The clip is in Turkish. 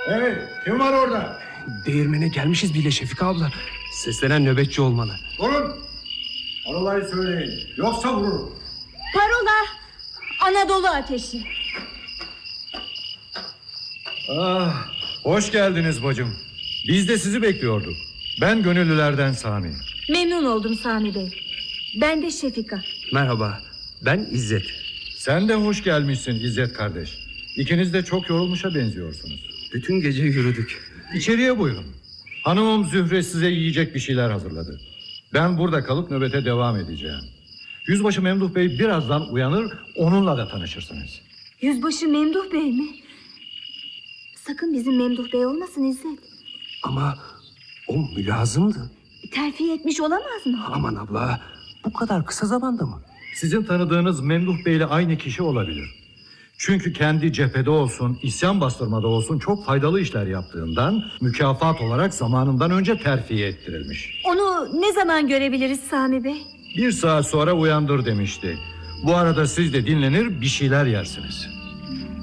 Hey, kim var orada? Değirmene gelmişiz bile Şefika abla. Seslenen nöbetçi olmalı. Durun. Parolayı söyleyin. Yoksa vururum. Parola Anadolu ateşi. Ah, hoş geldiniz bacım. Biz de sizi bekliyorduk. Ben gönüllülerden Sami. Memnun oldum Sami Bey. Ben de Şefika. Merhaba, ben İzzet. Sen de hoş gelmişsin İzzet kardeş. İkiniz de çok yorulmuşa benziyorsunuz. Bütün gece yürüdük. İçeriye buyurun. Hanımım Zühre size yiyecek bir şeyler hazırladı. Ben burada kalıp nöbete devam edeceğim. Yüzbaşı Memduh Bey birazdan uyanır, onunla da tanışırsınız. Yüzbaşı Memduh Bey mi? Sakın bizim Memduh Bey olmasın İzzet. Ama o mülazımdı. Terfi etmiş olamaz mı? Aman abla, bu kadar kısa zamanda mı? Sizin tanıdığınız Memduh Bey ile aynı kişi olabilir. Çünkü kendi cephede olsun, isyan bastırmada olsun çok faydalı işler yaptığından mükafat olarak zamanından önce terfi ettirilmiş. Onu ne zaman görebiliriz Sami Bey? 1 saat sonra uyandır demişti. Bu arada siz de dinlenir, bir şeyler yersiniz.